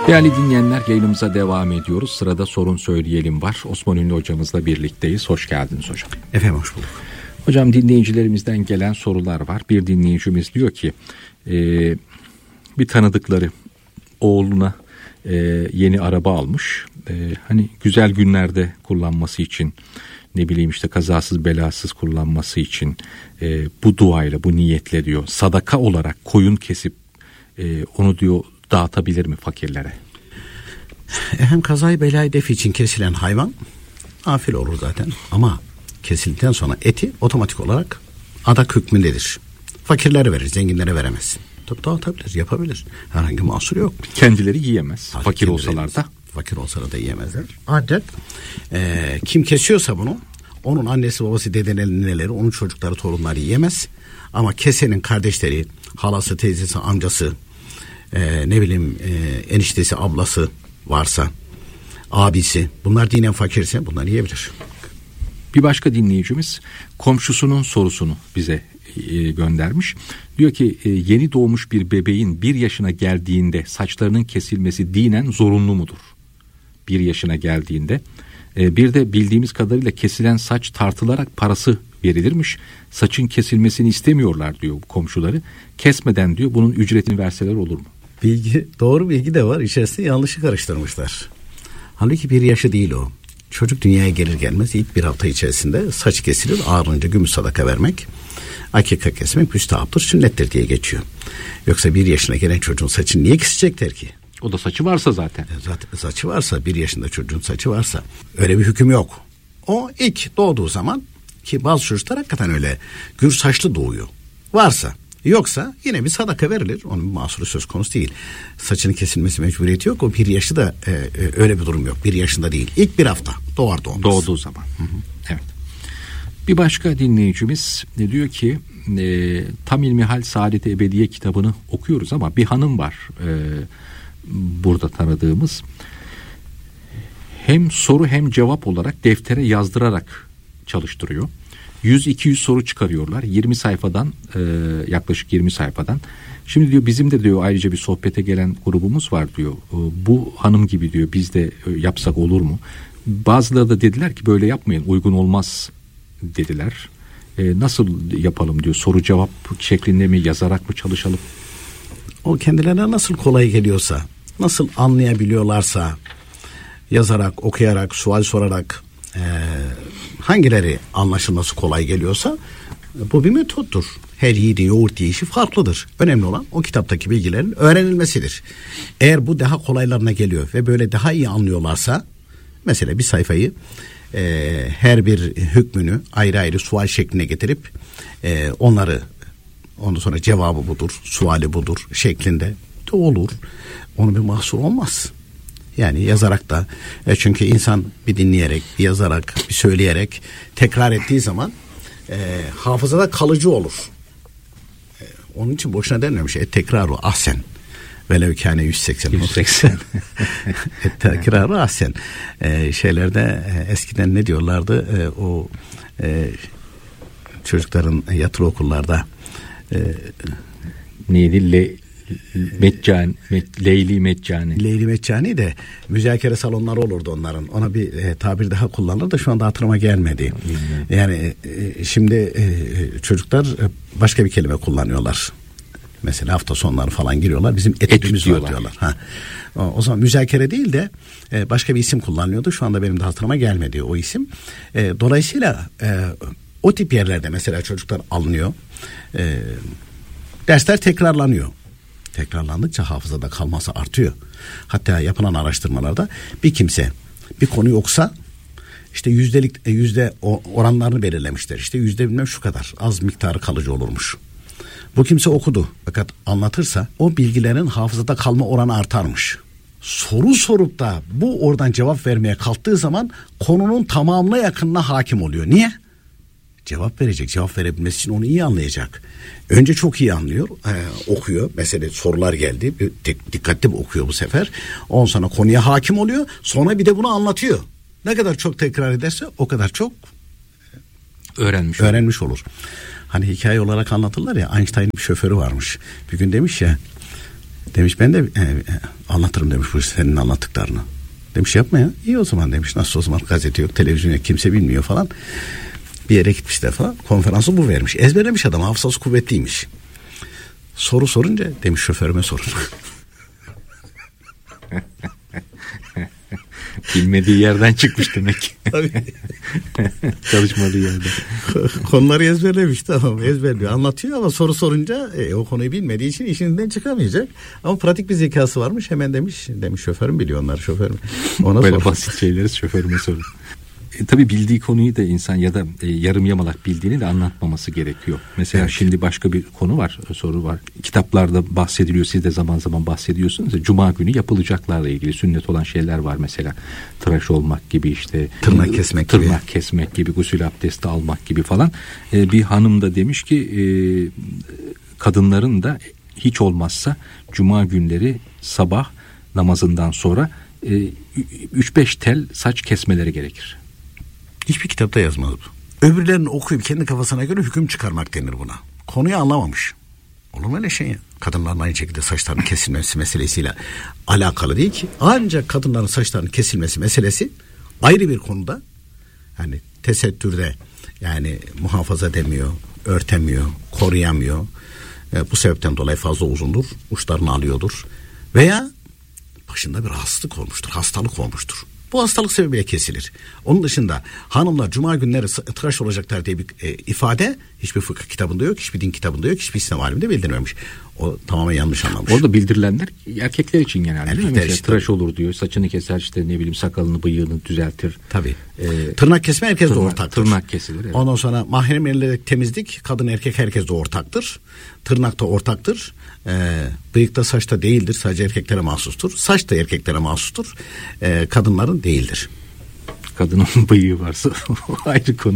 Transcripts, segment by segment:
Değerli dinleyenler, yayınımıza devam ediyoruz. Sırada Sorun Söyleyelim var. Osman Ünlü hocamızla birlikteyiz. Hoş geldiniz hocam. Efendim hoş bulduk. Hocam, dinleyicilerimizden gelen sorular var. Bir dinleyicimiz diyor ki bir tanıdıkları oğluna yeni araba almış. Hani güzel günlerde kullanması için, ne bileyim işte kazasız belasız kullanması için bu duayla, bu niyetle diyor sadaka olarak koyun kesip onu diyor dağıtabilir mi fakirlere? Hem kazayı belayı def için kesilen hayvan afil olur zaten. Ama kesildikten sonra eti otomatik olarak adak hükmündedir. Fakirlere verir, zenginlere veremez. Tabii dağıtabilir, yapabilir. Herhangi mahsur yok. Kendileri yiyemez. Tabii fakir olsalar da. Fakir olsalar da yiyemezler. Ancak kim kesiyorsa bunu, onun annesi, babası, dedeleri, nineleri, onun çocukları, torunları yiyemez. Ama kesenin kardeşleri, halası, teyzesi, amcası, eniştesi, ablası varsa, abisi, bunlar dinen fakirse bunlar yiyebilir. Bir başka dinleyicimiz komşusunun sorusunu bize göndermiş. Diyor ki yeni doğmuş bir bebeğin 1 yaşına geldiğinde saçlarının kesilmesi dinen zorunlu mudur? 1 yaşına geldiğinde. Bir de bildiğimiz kadarıyla kesilen saç tartılarak parası verilirmiş. Saçın kesilmesini istemiyorlar diyor komşuları. Kesmeden diyor bunun ücretini verseler olur mu? Doğru bilgi de var. İçerisinde yanlışı karıştırmışlar. Halbuki 1 yaşı değil o. Çocuk dünyaya gelir gelmez ilk 1 hafta içerisinde saç kesilir. Ağrınca gümüş sadaka vermek, akika kesmek müstahaptır, sünnettir diye geçiyor. Yoksa 1 yaşına gelen çocuğun saçını niye kesecekler ki? O da saçı varsa zaten. Zaten saçı varsa, 1 yaşında çocuğun saçı varsa öyle bir hüküm yok. O ilk doğduğu zaman, ki bazı çocuklar hakikaten öyle gür saçlı doğuyor. Varsa, yoksa yine bir sadaka verilir. Onun bir mahsuru söz konusu değil. Saçının kesilmesi mecburiyeti yok. O 1 yaşı da öyle bir durum yok. 1 yaşında değil. İlk 1 hafta doğar doğmaz. Doğduğu zaman. Hı hı. Evet. Bir başka dinleyicimiz diyor ki Tam İlmihal Saadet-i Ebediye kitabını okuyoruz ama bir hanım var burada tanıdığımız. Hem soru hem cevap olarak deftere yazdırarak çalıştırıyor. 100-200 soru çıkarıyorlar. 20 sayfadan yaklaşık 20 sayfadan. Şimdi diyor bizim de diyor ayrıca bir sohbete gelen grubumuz var diyor. Bu hanım gibi diyor biz de yapsak olur mu? Bazıları da dediler ki böyle yapmayın, uygun olmaz dediler. Nasıl yapalım diyor, soru cevap şeklinde mi, yazarak mı çalışalım? O kendilerine nasıl kolay geliyorsa, nasıl anlayabiliyorlarsa, yazarak, okuyarak, sual sorarak, hangileri anlaşılması kolay geliyorsa bu bir metottur. Her yiğidin yoğurt yiyişi farklıdır. Önemli olan o kitaptaki bilgilerin öğrenilmesidir. Eğer bu daha kolaylarına geliyor ve böyle daha iyi anlıyorlarsa, mesela bir sayfayı her bir hükmünü ayrı ayrı sual şekline getirip ondan sonra cevabı budur, suali budur şeklinde de olur. Onun bir mahsur olmaz. Yani yazarak da çünkü insan bir dinleyerek, bir yazarak, bir söyleyerek tekrar ettiği zaman hafızada kalıcı olur. Onun için boşuna denmemiş. Tekraru ahsen. Velev kâne 180. Tekraru ahsen. Şeylerde eskiden ne diyorlardı? Çocukların yatılı okullarda neydi? Leyli Meccani de müzakere salonları olurdu onların. Ona bir tabir daha kullanılır da şu anda hatırıma gelmedi. Yani şimdi çocuklar başka bir kelime kullanıyorlar. Mesela hafta sonları falan giriyorlar. Bizim etüdümüz var diyorlar. O zaman müzakere değil de başka bir isim kullanılıyordu. Şu anda benim de hatırıma gelmedi o isim. Dolayısıyla o tip yerlerde mesela çocuklar alınıyor. Dersler tekrarlanıyor. Tekrarlandıkça hafızada kalması artıyor. Hatta yapılan araştırmalarda bir kimse bir konu yoksa işte yüzde oranlarını belirlemişler. İşte yüzde bilmem şu kadar az miktarı kalıcı olurmuş. Bu kimse okudu fakat anlatırsa o bilgilerin hafızada kalma oranı artarmış. Soru sorup da bu oradan cevap vermeye kalktığı zaman konunun tamamına yakınına hakim oluyor. Niye? Cevap verecek. Cevap verebilmesi için onu iyi anlayacak. Önce çok iyi anlıyor. Okuyor. Mesela sorular geldi. Dikkatli okuyor bu sefer. Ondan sonra konuya hakim oluyor. Sonra bir de bunu anlatıyor. Ne kadar çok tekrar ederse o kadar çok öğrenmiş olur. Hani hikaye olarak anlatırlar ya, Einstein'ın bir şoförü varmış. Bir gün demiş ya, Demiş ben de anlatırım demiş bu senin anlattıklarını. Demiş yapma ya. İyi o zaman demiş. Nasıl o zaman gazete yok, televizyon yok, kimse bilmiyor falan. Bir yere gitmişler falan. Konferansı bu vermiş. Ezberlemiş adam, hafızası kuvvetliymiş. Soru sorunca demiş şoförüme sorun. Bilmediği yerden çıkmış demek ki. Tabii. Çalışmadığı yerden. Konuları ezberlemiş, tamam, ezberliyor, anlatıyor ama soru sorunca o konuyu bilmediği için işinden çıkamayacak. Ama pratik bir zekası varmış, hemen demiş şoförüm biliyor onlar, şoförüm. Ona böyle sor. basit şeyleri şoförüme sorun. Tabii bildiği konuyu da insan ya da yarım yamalak bildiğini de anlatmaması gerekiyor. Mesela evet. Şimdi başka bir konu var, soru var. Kitaplarda bahsediliyor, siz de zaman zaman bahsediyorsunuz. Cuma günü yapılacaklarla ilgili sünnet olan şeyler var mesela. Tıraş olmak gibi, işte tırnak kesmek gibi, gusül abdesti almak gibi falan. Bir hanım da demiş ki kadınların da hiç olmazsa Cuma günleri sabah namazından sonra 3-5 tel saç kesmeleri gerekir. Hiçbir kitapta yazmaz bu. Öbürlerini okuyup kendi kafasına göre hüküm çıkarmak denir buna. Konuyu anlamamış. Olur mu öyle şey ya? Kadınların aynı şekilde saçlarının kesilmesi meselesiyle alakalı değil ki. Ancak kadınların saçlarının kesilmesi meselesi ayrı bir konuda. Yani tesettürde yani muhafaza edemiyor, örtemiyor, koruyamıyor. Bu sebepten dolayı fazla uzundur, uçlarını alıyordur. Veya başında bir hastalık olmuştur. Bu hastalık sebebiyle kesilir. Onun dışında hanımlar Cuma günleri tıraş olacaklar diye bir ifade hiçbir fıkıh kitabında yok, hiçbir din kitabında yok, hiçbir İslam aliminde bildirmemiş. O tamamen yanlış anlamış. Orada bildirilenler erkekler için genelde. Erkekler işte, tıraş olur diyor, saçını keser, işte ne bileyim sakalını bıyığını düzeltir. Tabii. Tırnak kesme herkes de ortaktır. Tırnak kesilir. Evet. Ondan sonra mahrem yerlerde temizlik kadın erkek herkes de ortaktır. Tırnak da ortaktır. Bıyıkta saçta değildir, sadece erkeklere mahsustur. Saç da erkeklere mahsustur. Kadınların değildir. Kadının bıyığı varsa ayrı konu.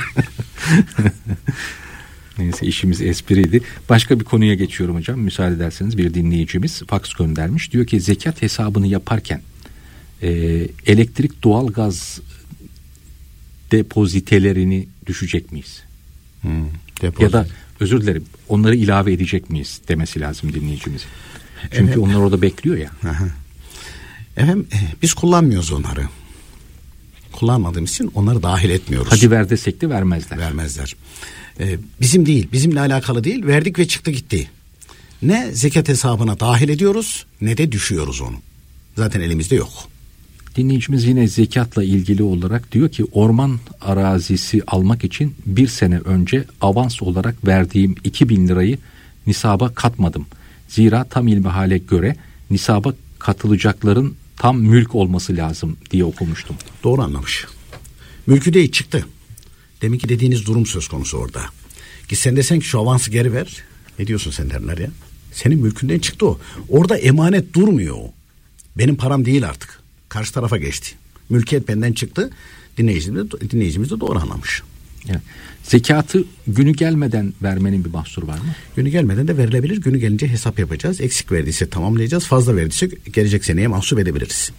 Neyse, işimiz espriydi. Başka bir konuya geçiyorum hocam. Müsaade ederseniz, bir dinleyicimiz faks göndermiş. Diyor ki zekat hesabını yaparken elektrik, doğalgaz depozitelerini düşecek miyiz? Ya da özür dilerim, onları ilave edecek miyiz demesi lazım dinleyicimizin. Çünkü onlar orada bekliyor ya. Efendim biz kullanmıyoruz onları. Kullanmadığımız için onları dahil etmiyoruz. Hadi ver desek de vermezler. Bizim değil, bizimle alakalı değil. Verdik ve çıktı gitti. Ne zekat hesabına dahil ediyoruz ne de düşüyoruz onu. Zaten elimizde yok. Dinleyicimiz yine zekatla ilgili olarak diyor ki orman arazisi almak için bir sene önce avans olarak verdiğim 2.000 lirayı nisaba katmadım. Zira tam ilmihale göre nisaba katılacakların tam mülk olması lazım diye okumuştum. Doğru anlamış. Mülkü değil, çıktı. Demin ki dediğiniz durum söz konusu orada. Git sen desen ki şu avansı geri ver. Ne diyorsun sen derler ya. Senin mülkünden çıktı o. Orada emanet durmuyor o. Benim param değil artık. Karşı tarafa geçti. Mülkiyet benden çıktı. Dinleyicimiz de doğru anlamış. Evet. Zekatı günü gelmeden vermenin bir mahsuru var mı? Günü gelmeden de verilebilir. Günü gelince hesap yapacağız. Eksik verdiyse tamamlayacağız. Fazla verdiyse gelecek seneye mahsup edebiliriz.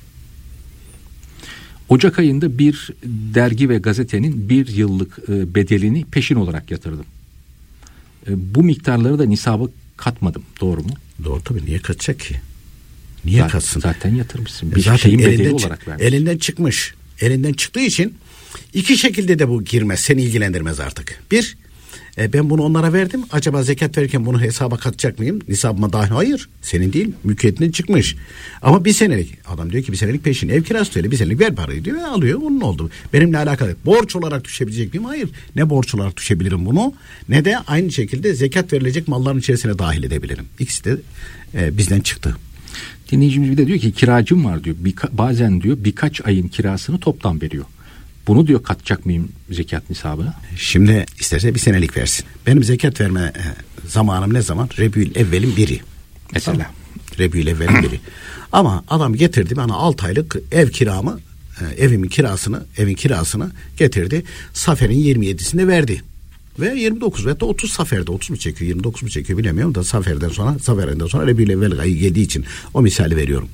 Ocak ayında bir dergi ve gazetenin bir yıllık bedelini peşin olarak yatırdım. Bu miktarları da nisaba katmadım. Doğru mu? Doğru tabii. Niye katacak ki? Niye katsın? Zaten yatırmışsın. Bir şeyin bedeli olarak vermiş. Elinden çıkmış. Elinden çıktığı için iki şekilde de bu girmez. Seni ilgilendirmez artık. Bir, ben bunu onlara verdim. Acaba zekat verirken bunu hesaba katacak mıyım? Nisabıma dahil. Hayır. Senin değil. Mülkiyetinden çıkmış. Ama bir senelik. Adam diyor ki bir senelik peşin. Ev kirası söyle. Bir senelik ver parayı diyor. Alıyor. Onun oldu. Benimle alakalı. Borç olarak düşebilecek miyim? Hayır. Ne borç olarak düşebilirim bunu? Ne de aynı şekilde zekat verilecek malların içerisine dahil edebilirim. İkisi de bizden çıktı. Dinleyicimiz bir de diyor ki kiracım var diyor. Bazen diyor birkaç ayın kirasını toptan veriyor. Bunu diyor katacak mıyım zekat nisabına? Şimdi isterse bir senelik versin. Benim zekat verme zamanım ne zaman? Rebül evvelin biri. Mesela. Tamam. Rebül evvelin biri. Ama adam getirdi bana 6 aylık ev kiramı, evin kirasını getirdi. Safer'in 27'sinde verdi. Ve 29 ve 30 Safer'de 30 mu çekiyor 29 mu çekiyor bilemiyorum da Safer'den sonra Rebül evvel ayı geldiği için o misali veriyorum.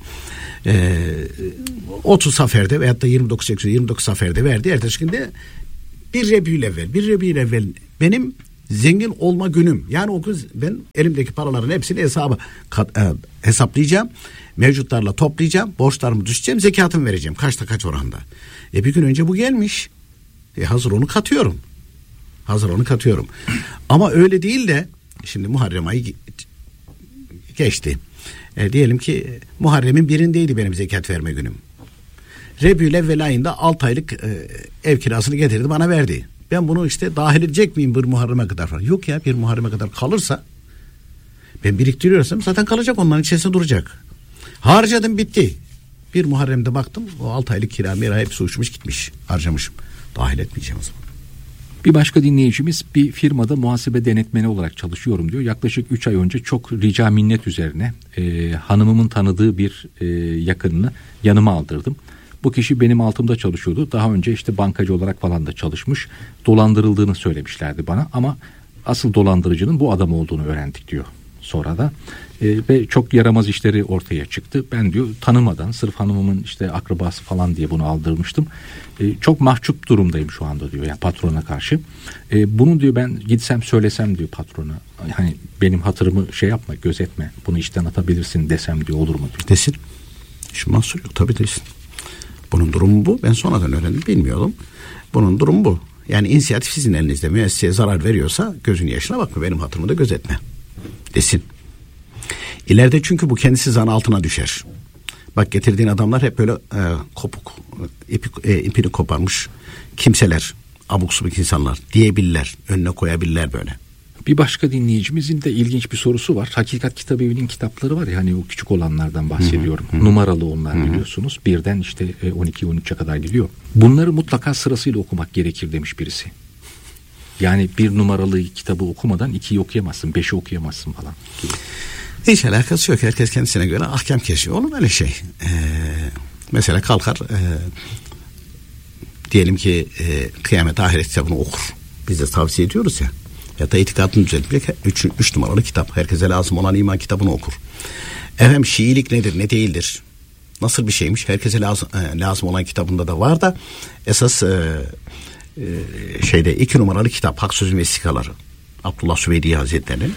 30 Safer'de veyahut da 29 Safer'de verdi. Ertesi günde bir Rebül evvel benim zengin olma günüm. Yani o kız, ben elimdeki paraların hepsini hesaplayacağım. Mevcutlarla toplayacağım. Borçlarımı düşeceğim. Zekatımı vereceğim. Kaçta kaç oranda. Bir gün önce bu gelmiş. Hazır onu katıyorum. Ama öyle değil de şimdi Muharrem ayı geçti. Diyelim ki Muharrem'in birindeydi benim zekat verme günüm. Rebiülevvel ayında 6 aylık ev kirasını getirdi, bana verdi. Ben bunu işte dahil edecek miyim bir Muharrem'e kadar falan? Yok ya, bir Muharrem'e kadar kalırsa, ben biriktiriyorsam zaten kalacak, onların içerisinde duracak. Harcadım, bitti. Bir Muharrem'de baktım o 6 aylık kira mira hepsi uçmuş gitmiş, harcamışım. Dahil etmeyeceğim o zaman. Bir başka dinleyicimiz bir firmada muhasebe denetmeni olarak çalışıyorum diyor. Yaklaşık 3 ay önce çok rica minnet üzerine hanımımın tanıdığı bir yakınını yanıma aldırdım. Bu kişi benim altımda çalışıyordu. Daha önce işte bankacı olarak falan da çalışmış. Dolandırıldığını söylemişlerdi bana ama asıl dolandırıcının bu adam olduğunu öğrendik diyor sonra da. Ve çok yaramaz işleri ortaya çıktı. Ben diyor tanımadan, sırf hanımımın işte akrabası falan diye bunu aldırmıştım. Çok mahcup durumdayım şu anda diyor, yani patrona karşı. Bunu diyor ben gitsem söylesem diyor patrona, hani benim hatırımı şey yapma, gözetme, bunu işten atabilirsin desem diyor, olur mu diyor. Desin. Şu mahsur yok tabii, desin. Bunun durumu bu. Ben sonradan öğrendim, bilmiyordum. Bunun durumu bu. Yani inisiyatif sizin elinizde. Müesseseye zarar veriyorsa gözünün yaşına bakma, benim hatırımı da gözetme desin. İleride çünkü bu kendisi zan altına düşer. Bak, getirdiğin adamlar hep böyle kopuk, ipini koparmış kimseler, abuk subuk insanlar diyebilirler, önüne koyabilirler böyle. Bir başka dinleyicimizin de ilginç bir sorusu var. Hakikat Kitabevi'nin kitapları var ya, hani o küçük olanlardan bahsediyorum. Hı hı. Numaralı onlar, biliyorsunuz. Birden işte 12-13'e kadar gidiyor. Bunları mutlaka sırasıyla okumak gerekir demiş birisi. Yani bir numaralı kitabı okumadan 2'yi okuyamazsın, 5'i okuyamazsın falan. Hiç alakası yok. Herkes kendisine göre ahkam kesiyor. Olur öyle şey. Mesela kalkar diyelim ki Kıyamet Ahiret kitabını okur. Biz de tavsiye ediyoruz ya. Ya da itikadını düzeltmek 3 numaralı kitap. Herkese lazım olan iman kitabını okur. Efendim Şiilik nedir, ne değildir? Nasıl bir şeymiş? Herkese lazım olan kitabında da var da esas 2 numaralı kitap Hak Sözü Vesikaları. Abdullah Süveydi Hazretleri'nin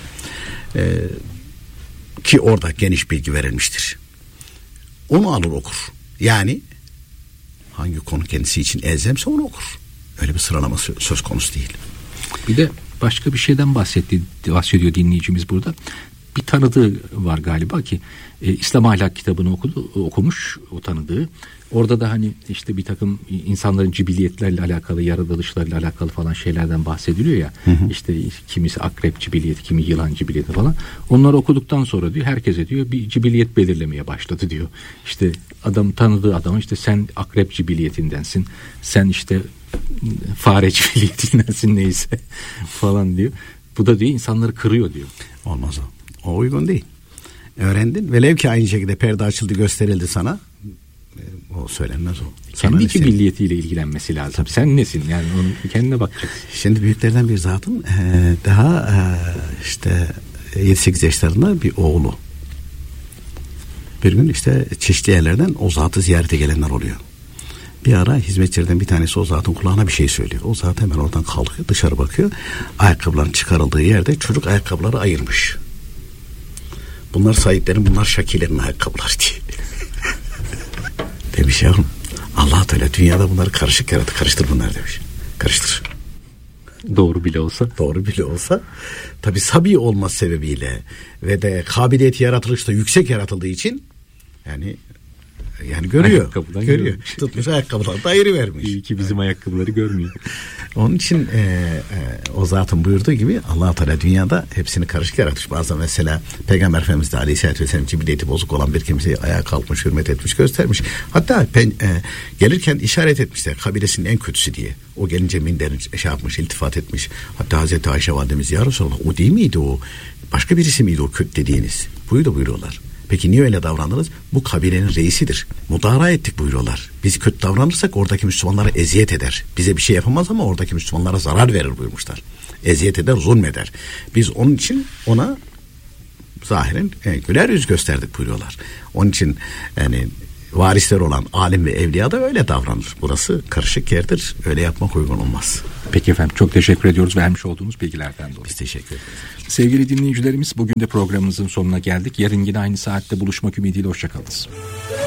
ki orada geniş bilgi verilmiştir. Onu alır okur. Yani hangi konu kendisi için elzemse onu okur. Öyle bir sıralaması söz konusu değil. Bir de başka bir şeyden bahsediyor dinleyicimiz burada. Bir tanıdığı var galiba ki İslam Ahlak kitabını okumuş o tanıdığı. Orada da hani işte bir takım insanların cibiliyetlerle alakalı, yaratılışlarla alakalı falan şeylerden bahsediliyor ya. Hı hı. İşte kimisi akrep cibiliyeti, kimi yılan cibiliyeti falan. Onları okuduktan sonra diyor herkese diyor bir cibiliyet belirlemeye başladı diyor. İşte tanıdığı adama işte sen akrep cibiliyetindensin, sen işte fare cibiliyetindensin neyse falan diyor. Bu da diyor insanları kırıyor diyor. Olmaz o. O uygun değil. Öğrendin. Velev ki aynı şekilde perde açıldı, gösterildi sana. O söylenmez o. Kendi cibiliyetiyle ilgilenmesi lazım. Tabii. Sen nesin? Yani onu kendine bakacaksın. Şimdi büyüklerden bir zatın daha işte 7-8 yaşlarında bir oğlu. Bir gün işte çeşitli yerlerden o zatı ziyarete gelenler oluyor. Bir ara hizmetçilerden bir tanesi o zatın kulağına bir şey söylüyor. O zat hemen oradan kalkıyor, dışarı bakıyor. Ayakkabıların çıkarıldığı yerde çocuk ayakkabıları ayırmış. Bunlar sahiplerin, bunlar şakilerin ayakkabıları diye. Demiş yavrum, Allah Teala dünyada bunları karışık yarattı, karıştır bunlar demiş. Karıştır. Doğru bile olsa tabi sabi olması sebebiyle ve de kabiliyeti yaratılışta yüksek yaratıldığı için yani görüyor. Tutmuş ayakkabıları da ayrı vermiş. İyi ki bizim ayakkabıları görmüyor. Onun için o zatın buyurduğu gibi Allah Teala dünyada hepsini karışık yaratmış. Bazen mesela Peygamber Efendimiz de Aleyhisselatü Vesselam cibiliyeti bozuk olan bir kimseyi ayağa kalkmış, hürmet etmiş, göstermiş. Hatta gelirken işaret etmişler kabilesinin en kötüsü diye. O gelince minderini yapmış, iltifat etmiş. Hatta Hazreti Ayşe validemiz ya Resulallah o değil miydi o? Başka birisi miydi o kötü dediğiniz? Buyuruyorlar. Peki niye öyle davrandınız? Bu kabilenin reisidir. Mudara ettik buyuruyorlar. Biz kötü davranırsak oradaki Müslümanlara eziyet eder. Bize bir şey yapamaz ama oradaki Müslümanlara zarar verir buyurmuşlar. Eziyet eder, zulmeder. Biz onun için ona zahiren güler yüz gösterdik buyuruyorlar. Onun için yani varisleri olan alim ve evliya da öyle davranır. Burası karışık yerdir. Öyle yapmak uygun olmaz. Peki efendim, çok teşekkür ediyoruz vermiş olduğunuz bilgilerden dolayı. Biz teşekkür ederiz. Sevgili dinleyicilerimiz, bugün de programımızın sonuna geldik. Yarın yine aynı saatte buluşmak ümidiyle hoşçakalınız.